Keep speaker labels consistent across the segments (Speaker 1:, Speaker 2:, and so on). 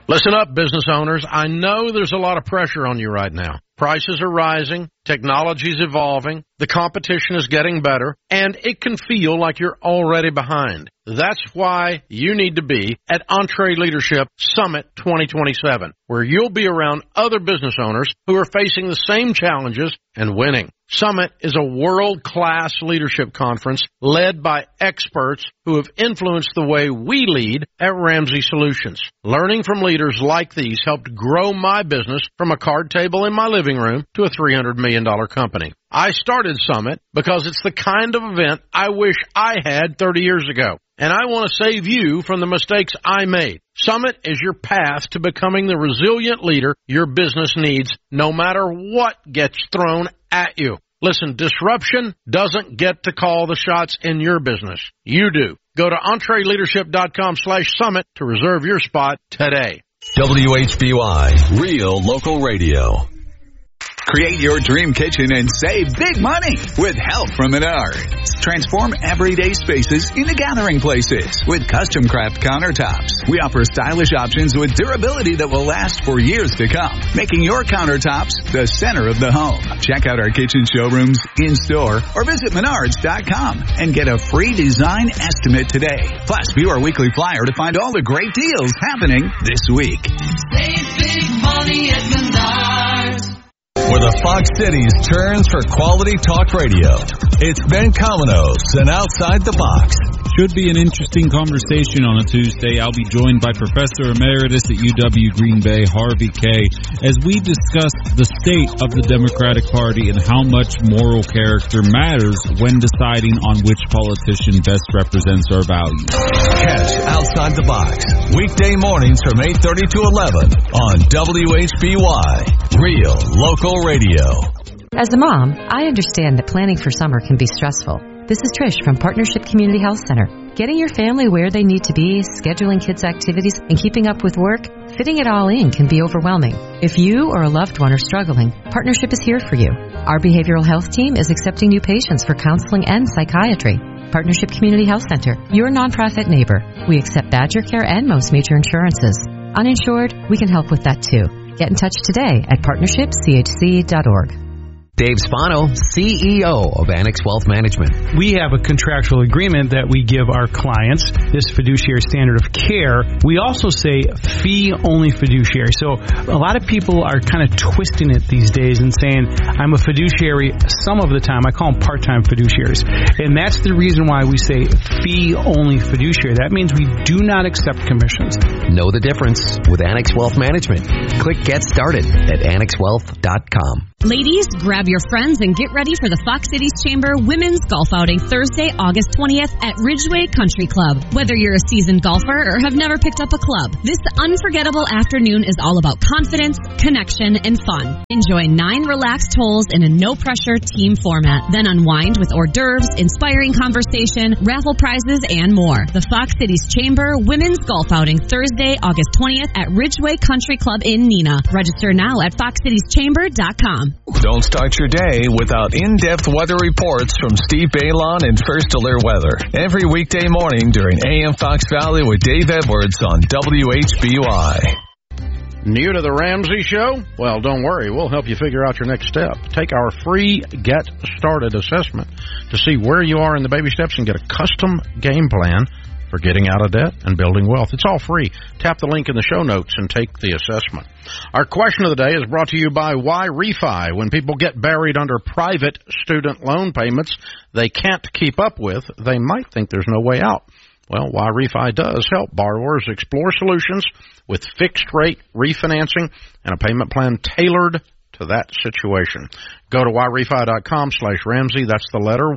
Speaker 1: Listen up, business owners. I know there's a lot of pressure on you right now. Prices are rising, technology's evolving, the competition is getting better, and it can feel like you're already behind. That's why you need to be at EntreLeadership Summit 2027, where you'll be around other business owners who are facing the same challenges and winning. Summit is a world-class leadership conference led by experts who have influenced the way we lead at Ramsey Solutions. Learning from leaders like these helped grow my business from a card table in my living room to a $300 million company. I started Summit because it's the kind of event I wish I had 30 years ago. And I want to save you from the mistakes I made. Summit is your path to becoming the resilient leader your business needs, no matter what gets thrown at you. Listen, disruption doesn't get to call the shots in your business. You do. Go to EntreLeadership.com/summit to reserve your spot today.
Speaker 2: WHBY, Real Local Radio. Create your dream kitchen and save big money with help from Menards. Transform everyday spaces into gathering places with custom craft countertops. We offer stylish options with durability that will last for years to come, making your countertops the center of the home. Check out our kitchen showrooms in-store or visit Menards.com and get a free design estimate today. Plus, view our weekly flyer to find all the great deals happening this week.
Speaker 3: Save big money at Menards.
Speaker 2: Where the Fox Cities turns for quality talk radio. It's Ben Cominos and Outside the Box.
Speaker 4: Should be an interesting conversation on a Tuesday. I'll be joined by Professor Emeritus at UW Green Bay, Harvey Kaye, as we discuss the state of the Democratic Party and how much moral character matters when deciding on which politician best represents our values.
Speaker 2: Catch Outside the Box, weekday mornings from 8:30 to 11 on WHBY, Real Local Radio.
Speaker 5: As a mom, I understand that planning for summer can be stressful. This is Trish from Partnership Community Health Center. Getting your family where they need to be, scheduling kids' activities, and keeping up with work, fitting it all in can be overwhelming. If you or a loved one are struggling, Partnership is here for you. Our behavioral health team is accepting new patients for counseling and psychiatry. Partnership Community Health Center, your nonprofit neighbor. We accept Badger Care and most major insurances. Uninsured, we can help with that too. Get in touch today at partnershipchc.org.
Speaker 6: Dave Spano, CEO of Annex Wealth Management.
Speaker 7: We have a contractual agreement that we give our clients, this fiduciary standard of care. We also say fee-only fiduciary. So a lot of people are kind of twisting it these days and saying, I'm a fiduciary some of the time. I call them part-time fiduciaries. And that's the reason why we say fee-only fiduciary. That means we do not accept commissions.
Speaker 6: Know the difference with Annex Wealth Management. Click Get Started at annexwealth.com.
Speaker 8: Ladies, grab your friends and get ready for the Fox Cities Chamber Women's Golf Outing Thursday, August 20th at Ridgeway Country Club. Whether you're a seasoned golfer or have never picked up a club, this unforgettable afternoon is all about confidence, connection, and fun. Enjoy 9 relaxed holes in a no-pressure team format. Then unwind with hors d'oeuvres, inspiring conversation, raffle prizes, and more. The Fox Cities Chamber Women's Golf Outing Thursday, August 20th at Ridgeway Country Club in Neenah. Register now at foxcitieschamber.com.
Speaker 2: Don't start your day without in-depth weather reports from Steve Baylon and First Alert Weather. Every weekday morning during AM Fox Valley with Dave Edwards on WHBY.
Speaker 1: New to the Ramsey Show? Well, don't worry. We'll help you figure out your next step. Take our free Get Started assessment to see where you are in the baby steps and get a custom game plan for getting out of debt and building wealth. It's all free. Tap the link in the show notes and take the assessment. Our question of the day is brought to you by Why Refi. When people get buried under private student loan payments they can't keep up with, they might think there's no way out. Well, Why Refi does help borrowers explore solutions with fixed-rate refinancing and a payment plan tailored to that situation. Go to whyrefi.com/Ramsey. That's the letter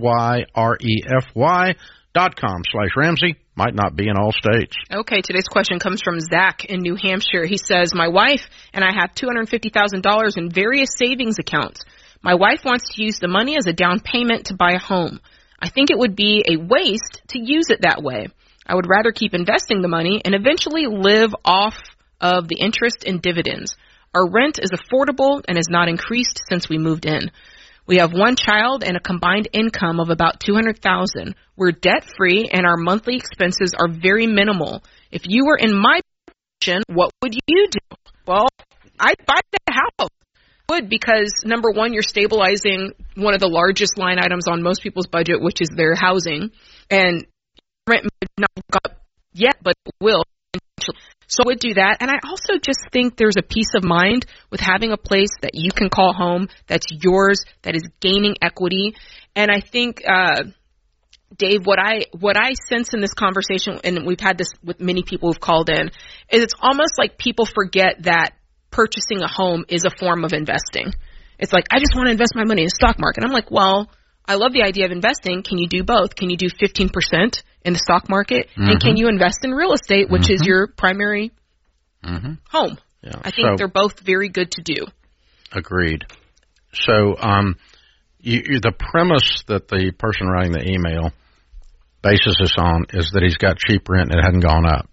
Speaker 1: YREFY.com/Ramsey. Might not be in all states.
Speaker 9: Okay, today's question comes from Zach in New Hampshire. He says, my wife and I have $250,000 in various savings accounts. My wife wants to use the money as a down payment to buy a home. I think it would be a waste to use it that way. I would rather keep investing the money and eventually live off of the interest and dividends. Our rent is affordable and has not increased since we moved in. We have one child and a combined income of about $200,000. We're debt-free and our monthly expenses are very minimal. If you were in my what would you do? Well, I'd buy the house. Would, because number one, you're stabilizing one of the largest line items on most people's budget, which is their housing, and rent might not go up yet, but it will eventually. So I would do that. And I also just think there's a peace of mind with having a place that you can call home, that's yours, that is gaining equity. And I think, Dave, what I sense in this conversation, and we've had this with many people who've called in, is it's almost like people forget that purchasing a home is a form of investing. It's like, I just want to invest my money in the stock market. I'm like, well, I love the idea of investing. Can you do both? Can you do 15% in the stock market? Mm-hmm. And can you invest in real estate, which is your primary home? Yeah. I think they're both very good to do.
Speaker 1: Agreed. So the premise that the person writing the email bases this on is that he's got cheap rent and it hadn't gone up.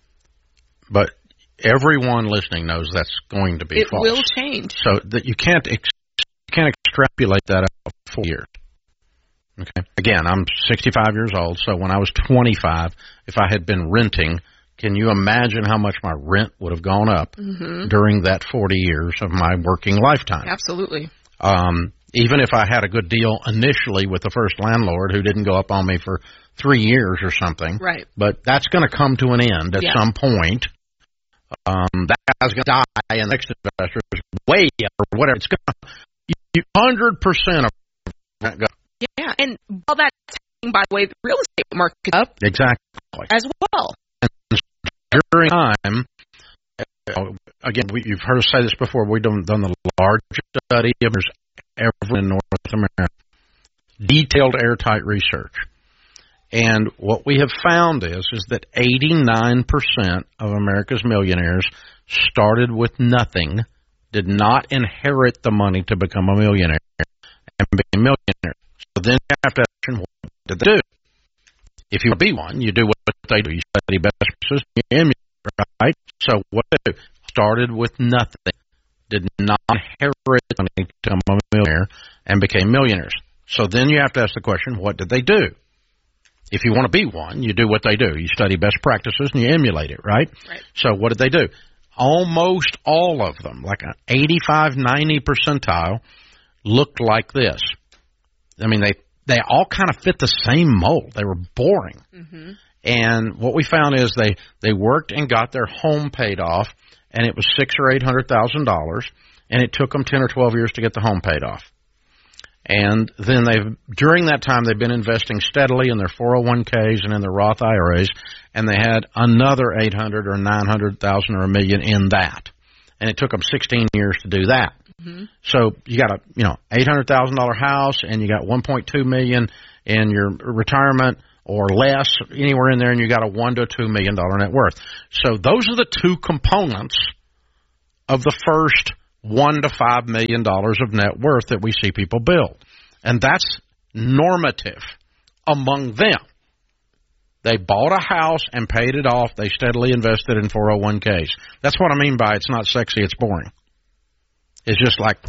Speaker 1: But everyone listening knows that's going to be false.
Speaker 9: It will change.
Speaker 1: So that you can't extrapolate that out for 4 years. Okay. Again, I'm 65 years old, so when I was 25, if I had been renting, can you imagine how much my rent would have gone up during that 40 years of my working lifetime?
Speaker 9: Absolutely.
Speaker 1: Even if I had a good deal initially with the first landlord who didn't go up on me for 3 years or something.
Speaker 9: Right.
Speaker 1: But that's going to come to an end at some point. That guy's going to die, and the next investor is way up or whatever. It's going to 100% of that go.
Speaker 9: Yeah, and all that's happening, by the way, the real estate market up.
Speaker 1: Exactly.
Speaker 9: As well.
Speaker 1: And during time, again, you've heard us say this before, we've done the largest study of ever in North America. Detailed, airtight research. And what we have found is that 89% of America's millionaires started with nothing, did not inherit the money to become a millionaire, and became millionaires. So then you have to ask, what did they do? If you want to be one, you do what they do. You study best practices, you emulate, right? So what they do? Started with nothing, did not inherit the money to become a millionaire, and became millionaires. So then you have to ask the question, what did they do? If you want to be one, you do what they do. You study best practices and you emulate it, right?
Speaker 9: Right.
Speaker 1: So what did they do? Almost all of them, like an 85, 90 percentile, looked like this. I mean, they all kind of fit the same mold. They were boring. Mm-hmm. And what we found is they worked and got their home paid off, and it was $600,000 or $800,000, and it took them 10 or 12 years to get the home paid off. And then during that time, they've been investing steadily in their 401ks and in their Roth IRAs, and they had another $800,000 or $900,000 or $1 million in that. And it took them 16 years to do that. Mm-hmm. So you got a $800,000 house, and you got $1.2 million in your retirement or less, anywhere in there, and you got a $1 to $2 million net worth. So those are the two components of the first $1 to $5 million of net worth that we see people build. And that's normative among them. They bought a house and paid it off. They steadily invested in 401ks. That's what I mean by it's not sexy, it's boring. It's just like,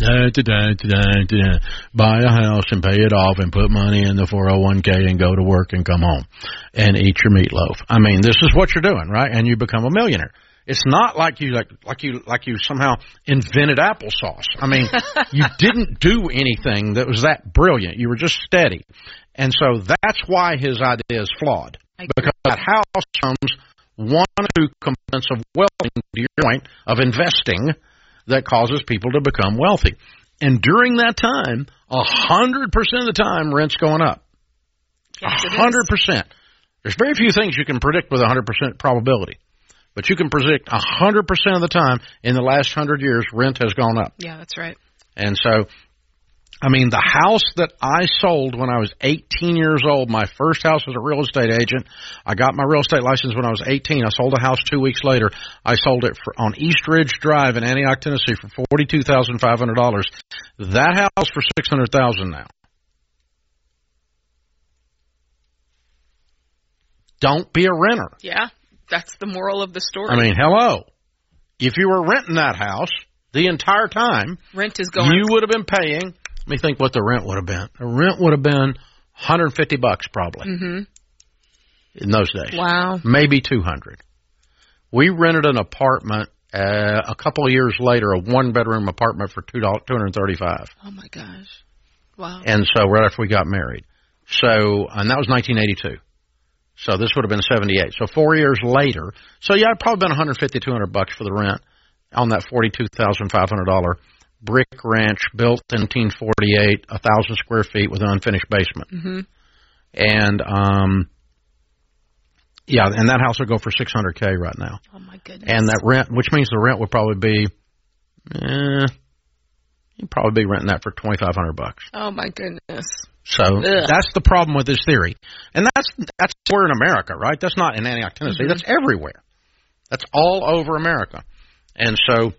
Speaker 1: buy a house and pay it off and put money in the 401k and go to work and come home and eat your meatloaf. I mean, this is what you're doing, right? And you become a millionaire. It's not like you somehow invented applesauce. I mean, you didn't do anything that was that brilliant. You were just steady. And so that's why his idea is flawed. Because that house comes one or two components of wealth, to your point, of investing that causes people to become wealthy. And during that time, 100% of the time, rent's going up.
Speaker 9: Yes,
Speaker 1: 100%. There's very few things you can predict with 100% probability. But you can predict 100% of the time in the last 100 years, rent has gone up.
Speaker 9: Yeah, that's right.
Speaker 1: And so, I mean, the house that I sold when I was 18 years old, my first house as a real estate agent, I got my real estate license when I was 18. I sold a house 2 weeks later. I sold it on East Ridge Drive in Antioch, Tennessee for $42,500. That house for $600,000 now. Don't be a renter.
Speaker 9: Yeah. That's the moral of the story.
Speaker 1: I mean, hello. If you were renting that house the entire time,
Speaker 9: rent is going.
Speaker 1: You would have been paying. Let me think what the rent would have been. The rent would have been $150 probably in those days.
Speaker 9: Wow.
Speaker 1: Maybe $200. We rented an apartment a couple of years later, a one-bedroom apartment for $235.
Speaker 9: Oh my gosh! Wow.
Speaker 1: And so right after we got married, and that was 1982. So this would have been 78. So 4 years later, so yeah, it'd probably been $150, $200 for the rent on that $42,500 brick ranch built in 1948, 1,000 square feet with an unfinished basement.
Speaker 9: Mm-hmm.
Speaker 1: And and that house would go for $600K right now.
Speaker 9: Oh my goodness!
Speaker 1: And that rent, which means the rent would probably be, you'd probably be renting that for $2,500.
Speaker 9: Oh my goodness!
Speaker 1: So that's the problem with this theory, and that's we're in America, right? That's not in Antioch, Tennessee. That's everywhere. That's all over America, and so,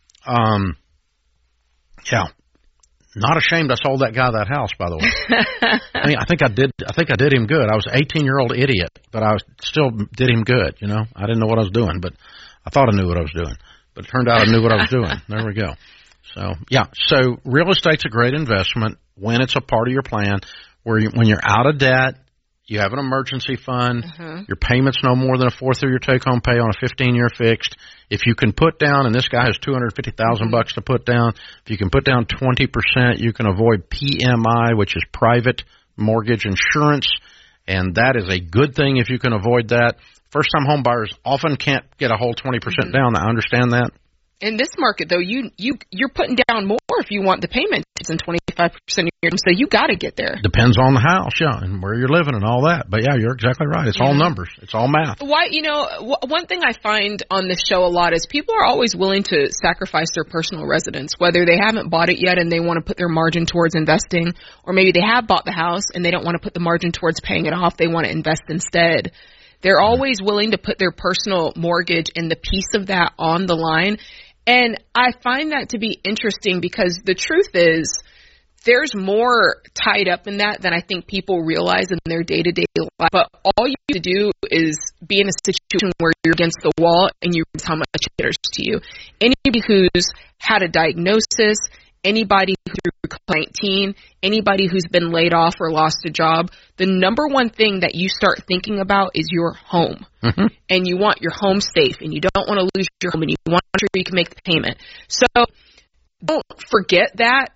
Speaker 1: not ashamed I sold that guy that house. By the way, I mean I think I did him good. I was an 18-year-old idiot, but I still did him good. You know, I didn't know what I was doing, but I thought I knew what I was doing. But it turned out I knew what I was doing. There we go. So so real estate's a great investment when it's a part of your plan. When you're out of debt, you have an emergency fund. Your payment's no more than a fourth of your take-home pay on a 15-year fixed. If you can put down, and this guy has $250,000 to put down, if you can put down 20%, you can avoid PMI, which is private mortgage insurance, and that is a good thing if you can avoid that. First-time home buyers often can't get a whole 20% down. I understand that.
Speaker 9: In this market, though, you're putting down more if you want the payment than 25% of your income, so you got to get there.
Speaker 1: Depends on the house, and where you're living and all that. But you're exactly right. It's all numbers. It's all math.
Speaker 9: Why? One thing I find on this show a lot is people are always willing to sacrifice their personal residence, whether they haven't bought it yet and they want to put their margin towards investing, or maybe they have bought the house and they don't want to put the margin towards paying it off. They want to invest instead. They're always willing to put their personal mortgage and the piece of that on the line. And I find that to be interesting because the truth is there's more tied up in that than I think people realize in their day-to-day life. But all you have to do is be in a situation where you're against the wall and you realize how much it matters to you. Anybody who's had a diagnosis, anybody who's through COVID-19, anybody who's been laid off or lost a job, the number one thing that you start thinking about is your home. And you want your home safe, and you don't want to lose your home, and you want to make sure you can make the payment. So don't forget that.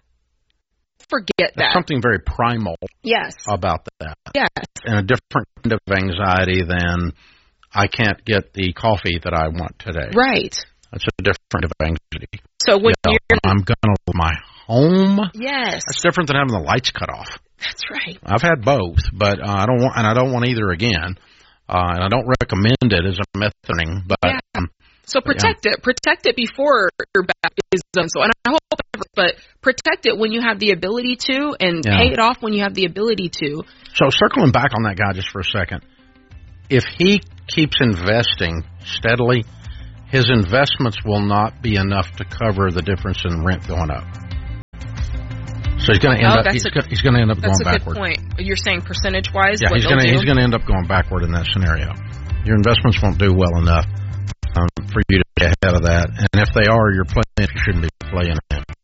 Speaker 1: There's something very primal about that.
Speaker 9: Yes.
Speaker 1: And a different kind of anxiety than I can't get the coffee that I want today.
Speaker 9: Right.
Speaker 1: That's a different kind of anxiety.
Speaker 9: So when
Speaker 1: I'm going to leave my home.
Speaker 9: Yes.
Speaker 1: That's different than having the lights cut off.
Speaker 9: That's right.
Speaker 1: I've had both, but I don't want either again. And I don't recommend it as a method of learning, but
Speaker 9: so protect it. Protect it before your back is done. So, and I hope, but protect it when you have the ability to, and pay it off when you have the ability to.
Speaker 1: So circling back on that guy just for a second, if he keeps investing steadily, his investments will not be enough to cover the difference in rent going up. So he's going to end up. He's going to end up going backward.
Speaker 9: That's a good point. You're saying percentage-wise?
Speaker 1: Yeah, he's going to end up going backward in that scenario. Your investments won't do well enough for you to get ahead of that. And if they are, you're playing. You shouldn't be playing in.